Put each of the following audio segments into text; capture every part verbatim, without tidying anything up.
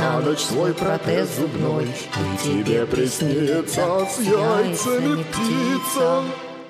на ночь свой протез зубной, и тебе приснится с яйцами птица.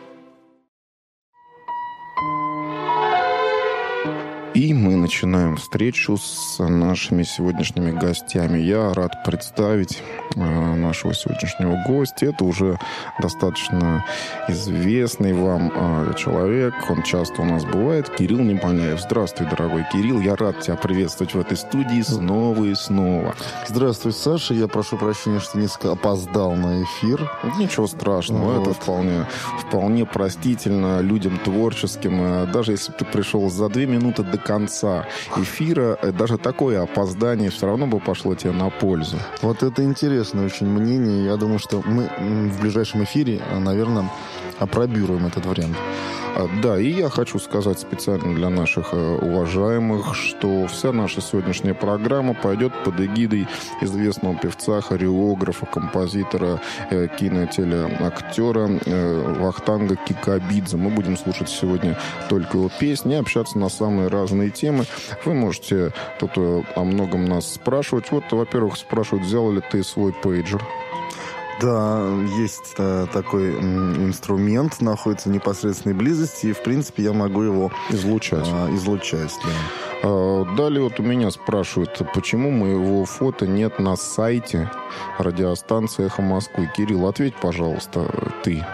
И мы начинаем встречу с нашими сегодняшними гостями. Я рад представить э, нашего сегодняшнего гостя. Это уже достаточно известный вам э, человек. Он часто у нас бывает. Кирилл Непоняев. Здравствуй, дорогой Кирилл. Я рад тебя приветствовать в этой студии снова и снова. Здравствуй, Саша. Я прошу прощения, что несколько опоздал на эфир. Ничего страшного. Вот. Это вполне, вполне простительно людям творческим. Даже если бы ты пришел за две минуты до конца эфира, даже такое опоздание все равно бы пошло тебе на пользу. Вот это интересное очень мнение. Я думаю, что мы в ближайшем эфире, наверное, опробируем этот вариант. Да, и я хочу сказать специально для наших уважаемых, что вся наша сегодняшняя программа пойдет под эгидой известного певца, хореографа, композитора, кинотелеактера Вахтанга Кикабидзе. Мы будем слушать сегодня только его песни и общаться на самые разные темы. Вы можете тут о многом нас спрашивать. Вот, во-первых, спрашивают, взял ли ты свой пейджер? Да, есть э, такой м, инструмент, находится в непосредственной близости, и, в принципе, я могу его излучать. Э, излучать, да. А, далее вот у меня спрашивают, почему моего фото нет на сайте радиостанции «Эхо Москвы». Кирилл, ответь, пожалуйста, ты.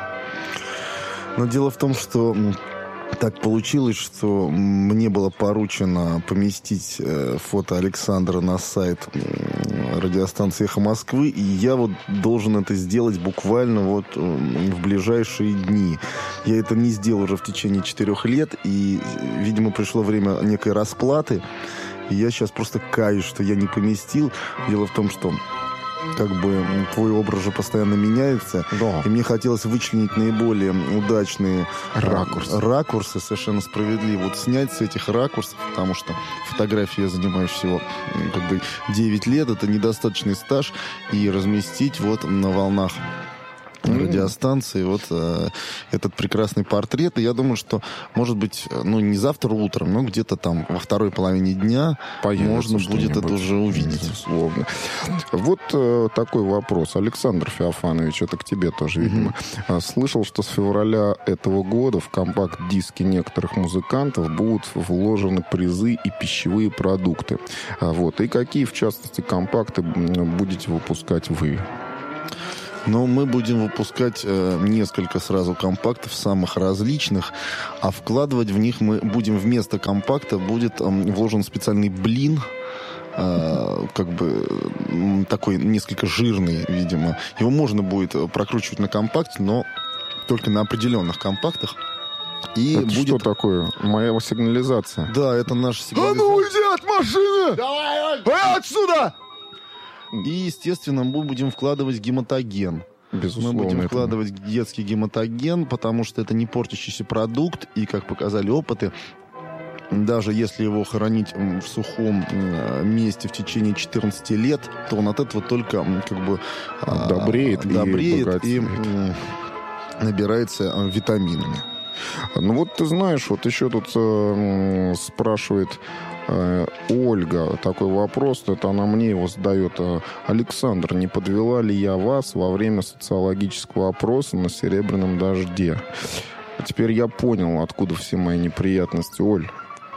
Но дело в том, что так получилось, что мне было поручено поместить э, фото Александра на сайт э, радиостанции «Эхо Москвы», и я вот должен это сделать буквально вот э, в ближайшие дни. Я это не сделал уже в течение четырех лет, и, видимо, пришло время некой расплаты, и я сейчас просто каюсь, что я не поместил. Дело в том, что как бы твой образ же постоянно меняется. Да. И мне хотелось вычленить наиболее удачные ракурсы. ракурсы, совершенно справедливо. Вот снять с этих ракурсов, потому что фотографией я занимаюсь всего как бы девять лет, это недостаточный стаж, и разместить вот на волнах радиостанции вот э, этот прекрасный портрет. И я думаю, что, может быть, ну, не завтра утром, но где-то там во второй половине дня появится, можно будет это уже увидеть. Безусловно. Вот э, такой вопрос. Александр Феофанович, это к тебе тоже, видимо. Mm-hmm. Слышал, что с февраля этого года в компакт-диски некоторых музыкантов будут вложены призы и пищевые продукты. Вот. И какие, в частности, компакты будете выпускать вы? Но мы будем выпускать э, несколько сразу компактов, самых различных, а вкладывать в них мы будем вместо компакта будет э, вложен специальный блин, э, как бы э, такой несколько жирный, видимо. Его можно будет прокручивать на компакте, но только на определенных компактах. И это будет... что такое? Моя сигнализация? Да, это наша сигнализация. А ну уйди от машины! Давай, давай отсюда! И, естественно, мы будем вкладывать гематоген. Безусловно. Мы будем это... вкладывать детский гематоген, потому что это не портящийся продукт, и, как показали опыты, даже если его хранить в сухом месте в течение четырнадцати лет, то он от этого только как бы добреет, добреет и, и набирается витаминами. Ну вот ты знаешь, вот еще тут э, спрашивает э, Ольга такой вопрос, это она мне его задает. Александр, не подвела ли я вас во время социологического опроса на «Серебряном дожде»? А теперь я понял, откуда все мои неприятности. Оль.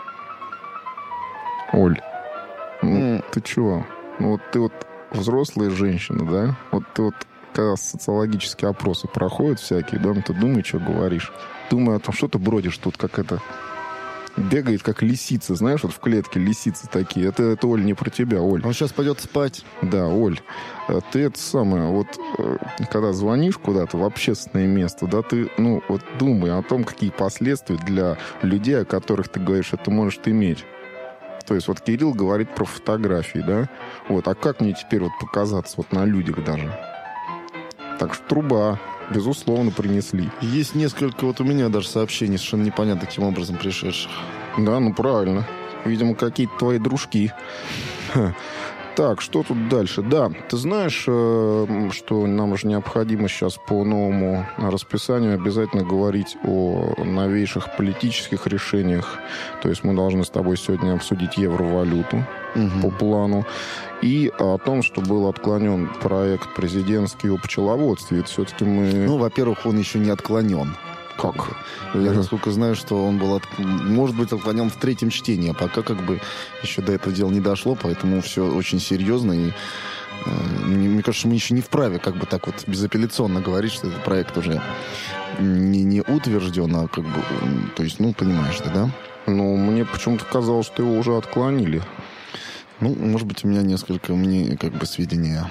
Оль, ну mm. ты чего? Ну вот ты вот взрослая женщина, да? Вот ты вот, когда социологические опросы проходят всякие, да, ну ты думай, что говоришь. Думаю о том, что ты бродишь тут, как это... Бегает, как лисица, знаешь, вот в клетке лисицы такие. Это, это, Оль, не про тебя, Оль. Он сейчас пойдет спать. Да, Оль, ты это самое, вот, когда звонишь куда-то в общественное место, да, ты, ну, вот думай о том, какие последствия для людей, о которых ты говоришь, это может иметь. То есть вот Кирилл говорит про фотографии, да, вот, а как мне теперь вот показаться вот на людях даже? Так что труба, безусловно, принесли. Есть несколько, вот у меня даже сообщений совершенно непонятно каким образом пришедших. Да, ну правильно. Видимо, какие-то твои дружки. Так, что тут дальше? Да, ты знаешь, что нам же необходимо сейчас по новому расписанию обязательно говорить о новейших политических решениях. То есть мы должны с тобой сегодня обсудить евровалюту угу. по плану. И о том, что был отклонен проект президентский о пчеловодстве. Это все-таки мы... Ну, во-первых, он еще не отклонен. Как? Я, насколько знаю, что он был, от... может быть, отклонен в третьем чтении, а пока как бы еще до этого дела не дошло, поэтому все очень серьезно. И э, мне, мне кажется, мы еще не вправе как бы так вот безапелляционно говорить, что этот проект уже не, не утвержден, а как бы, то есть, ну, понимаешь ты, да? Ну, мне почему-то казалось, что его уже отклонили. Ну, может быть, у меня несколько, мне как бы сведения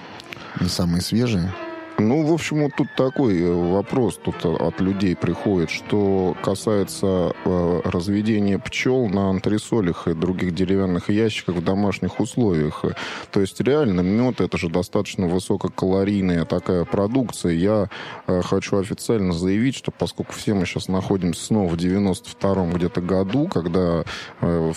не самые свежие. Ну, в общем, вот тут такой вопрос тут от людей приходит, что касается э, разведения пчел на антресолях и других деревянных ящиках в домашних условиях. То есть реально мед — это же достаточно высококалорийная такая продукция. Я э, хочу официально заявить, что поскольку все мы сейчас находимся снова в девяносто втором где-то году, когда э,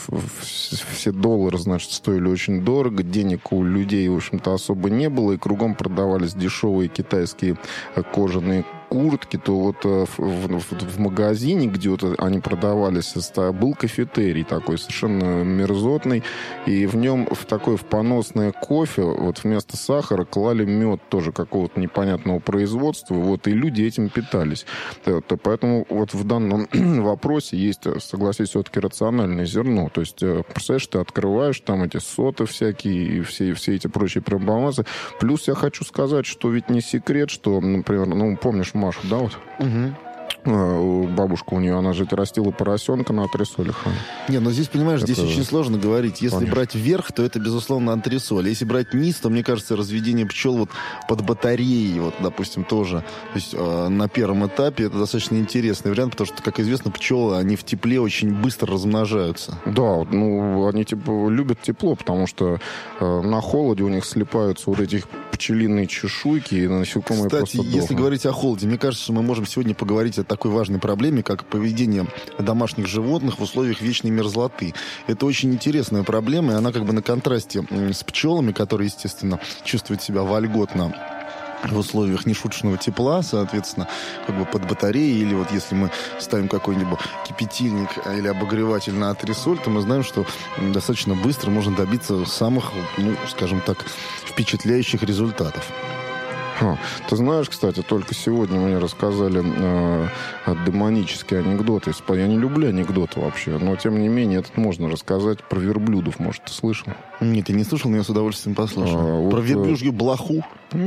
все доллары, значит, стоили очень дорого, денег у людей, в общем-то, особо не было, и кругом продавались дешевые китайские китайские кожаные куртки, то вот в, в, в магазине, где вот они продавались, был кафетерий такой совершенно мерзотный, и в нем в такое в поносное кофе вот вместо сахара клали мед тоже какого-то непонятного производства, вот, и люди этим питались. Поэтому вот в данном вопросе есть, согласись, все-таки рациональное зерно. То есть, представляешь, ты открываешь там эти соты всякие и все, все эти прочие прибамбасы. Плюс я хочу сказать, что ведь не секрет, что, например, ну, помнишь Машу, да, вот? Угу. Бабушка у нее, она же растила поросенка на антресолях. Не, но здесь, понимаешь, это... здесь очень сложно говорить. Если Конечно. брать вверх, то это, безусловно, антресоль. Если брать низ, то, мне кажется, разведение пчел вот под батареей, вот, допустим, тоже. То есть э, на первом этапе это достаточно интересный вариант, потому что, как известно, пчелы, они в тепле очень быстро размножаются. Да, ну, они типа любят тепло, потому что э, на холоде у них слипаются вот эти пчелиные чешуйки, и насекомые Кстати, просто дохнут. Если говорить о холоде, мне кажется, что мы можем сегодня поговорить о такой важной проблеме, как поведение домашних животных в условиях вечной мерзлоты. Это очень интересная проблема, и она как бы на контрасте с пчелами, которые, естественно, чувствуют себя вольготно в условиях нешуточного тепла, соответственно, как бы под батареей, или вот если мы ставим какой-нибудь кипятильник или обогреватель на антресоль, то мы знаем, что достаточно быстро можно добиться самых, ну, скажем так, впечатляющих результатов. А, ты знаешь, кстати, только сегодня мне рассказали э, демонические анекдоты. Я не люблю анекдоты вообще, но, тем не менее, этот можно рассказать про верблюдов. Может, ты слышал? Нет, я не слышал, но я с удовольствием послушал. А, про вот, верблюжью блоху?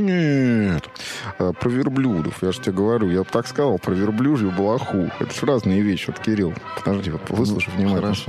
Нет. А, про верблюдов. Я же тебе говорю, я бы так сказал, про верблюжью блоху. Это же разные вещи. Вот, Кирилл, подожди, вот выслушай ну, внимательно. Хорошо.